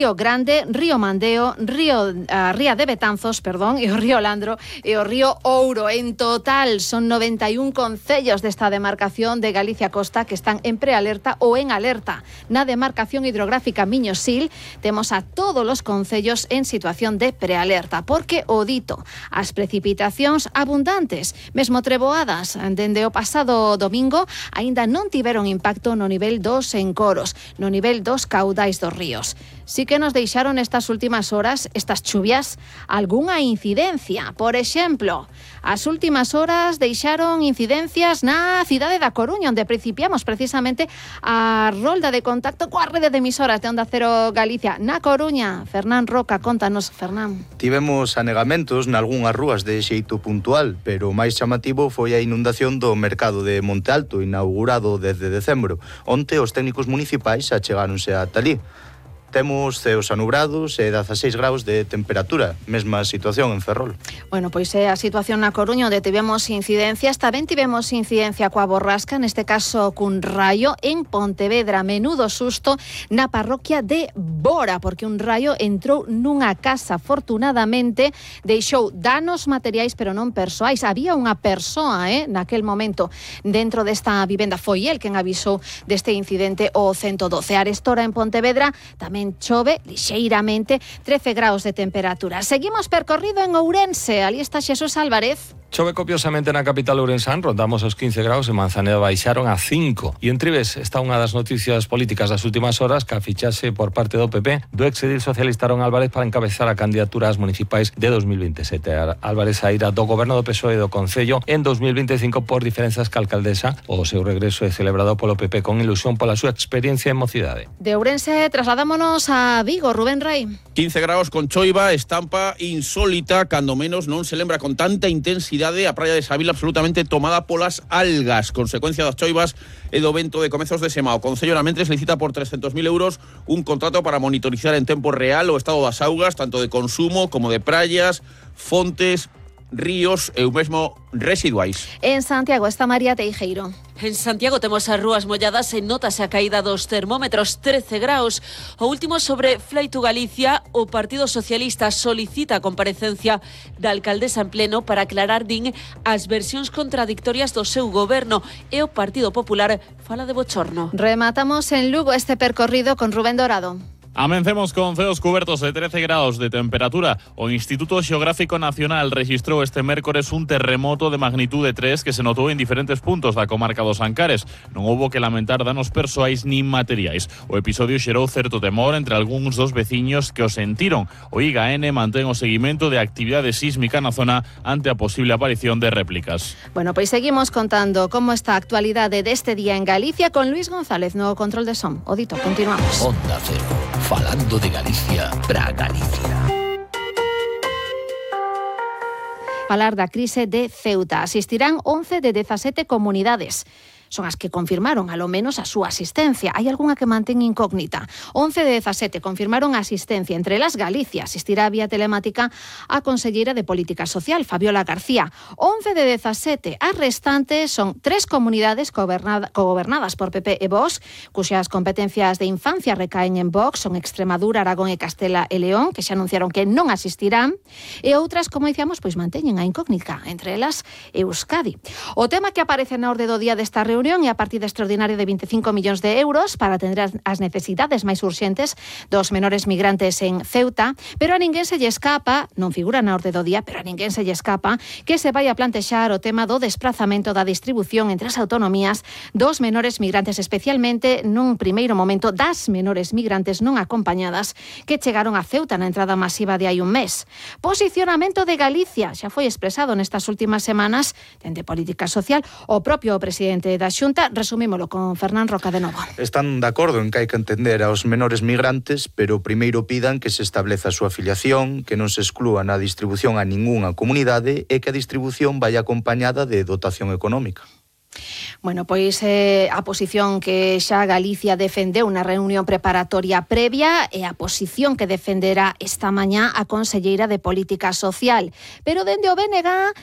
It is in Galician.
Río Grande, Río Mandeo, Ría de Betanzos, e o Río Landro e o Río Ouro. En total son 91 concellos desta demarcación de Galicia Costa que están en prealerta ou en alerta. Na demarcación hidrográfica Miño-Sil temos a todos os concellos en situación de prealerta, porque o dito, as precipitacións abundantes, mesmo treboadas dende o pasado domingo, aínda non tiveron impacto no nivel dos encoros, no nivel dos caudais dos ríos. Sí que nos deixaron estas últimas horas, estas chuvias, algunha incidencia. Por exemplo, as últimas horas deixaron incidencias na cidade da Coruña, onde principiamos precisamente a rolda de contacto coa rede de emisoras de Onda Cero Galicia. Na Coruña, Fernán Roca, contanos, Fernán. Tivemos anegamentos nalgunhas rúas de xeito puntual, pero o máis chamativo foi a inundación do mercado de Monte Alto, inaugurado desde decembro. Onte os técnicos municipais achegáronse ata ali. Temos ceos anubrados e 16 graus de temperatura, mesma situación en Ferrol. Bueno, pois é a situación na Coruña onde tivemos incidencias, tamén tivemos incidencia coa borrasca, neste caso cun raio en Pontevedra, menudo susto na parroquia de Bora, porque un raio entrou nunha casa, afortunadamente deixou danos materiais, pero non persoais. Había unha persoa, naquel momento, dentro desta vivenda, foi el quen avisou deste incidente o 112. Arestora en Pontevedra tamén chove lixeiramente, 13 graus de temperatura. Seguimos percorrido en Ourense, ali está Xesús Álvarez. Chove copiosamente na capital ourensán, rondamos os 15 graus e Manzaneda baixaron a 5. E en Trives está unha das noticias políticas das últimas horas, que a fichaxe por parte do PP do exedil socialista Aaron Álvarez para encabezar a candidatura ás municipais de 2027. Álvarez saíra do goberno do PSOE do Concello en 2025 por diferenzas ca alcaldesa. O seu regreso é celebrado polo PP con ilusión pola súa experiencia en mocidade. De Ourense trasladámonos a Vigo, Rubén Rey. 15 graus con choiva, estampa insólita, cando menos non se lembra con tanta intensidade a praia de Savila absolutamente tomada polas algas, consecuencia das choivas e do vento de comezos de sema. O Concello na Mentres licita por 300.000 euros un contrato para monitorizar en tempo real o estado das augas, tanto de consumo como de praias, fontes, ríos e o mesmo residuais. En Santiago está María Teijeiro. En Santiago temos as rúas molladas e notase a caída dos termómetros, 13 graus. O último sobre Fleito Galicia, o Partido Socialista solicita a comparecencia da alcaldesa en pleno para aclarar, din, as versións contradictorias do seu goberno, e o Partido Popular fala de bochorno. Rematamos en Lugo este percorrido con Rubén Dorado. Amencemos con ceos cubertos de 13 graus de temperatura. O Instituto Xeográfico Nacional registrou este mércores un terremoto de magnitude 3 que se notou en diferentes puntos da comarca dos Ancares. Non houbo que lamentar danos persoais nin materiais. O episodio xerou certo temor entre algúns dos veciños que o sentiron. O IGAN mantén o seguimento de actividade sísmica na zona ante a posible aparición de réplicas. Bueno, pois seguimos contando como está a actualidade deste día en Galicia con Luis González no control de som. O dito, continuamos. Onda Cero. Falando de Galicia para Galicia. Falar da crise de Ceuta. Asistirán 11 de 17 comunidades. Son as que confirmaron, alo menos, a súa asistencia. Hai algunha que mantén incógnita. 11 de 17 confirmaron a asistencia. Entre las Galicia asistirá vía telemática a conselleira de Política Social, Fabiola García. 11 de 17. As restantes son 3 comunidades gobernadas por PP e Vox, cuxas competencias de infancia recaen en Vox, son Extremadura, Aragón e Castela e León, que xa anunciaron que non asistirán, e outras, como dicíamos, pois manteñen a incógnita, entre elas Euskadi. O tema que aparece na orde do día desta reunión e a partida extraordinaria de 25 millóns de euros para atender as necesidades máis urxentes dos menores migrantes en Ceuta, pero a ninguén se lle escapa, non figura na orde do día, pero a ninguén se lle escapa que se vai a plantexar o tema do desprazamento da distribución entre as autonomías dos menores migrantes, especialmente nun primeiro momento das menores migrantes non acompañadas que chegaron a Ceuta na entrada masiva de hai un mes. Posicionamento de Galicia xa foi expresado nestas últimas semanas dende Política Social. O propio presidente da Xunta, resumímolo con Fernán Roca de novo. Están de acordo en que hai que entender aos menores migrantes, pero primeiro pidan que se estableza a súa afiliación, que non se exclúa na distribución a ningunha comunidade e que a distribución vai acompañada de dotación económica. Bueno, pois a posición que xa Galicia defendeu na reunión preparatoria previa e a posición que defenderá esta mañá a conselleira de Política Social. Pero dende o BNG